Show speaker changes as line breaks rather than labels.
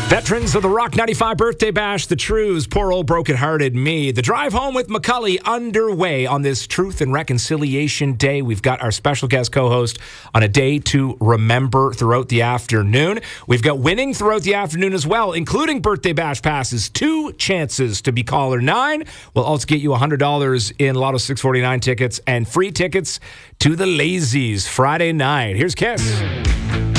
Veterans of the Rock 95 Birthday Bash, the Trues, Poor Old Broken-Hearted Me. The Drive Home with McCully underway on this Truth and Reconciliation Day. We've got our special guest co-host on a day to remember throughout the afternoon. We've got winning throughout the afternoon as well, including Birthday Bash passes. 2 chances to be caller 9. We'll also get you $100 in Lotto 649 tickets and free tickets to the Lazies Friday night. Here's Kiss.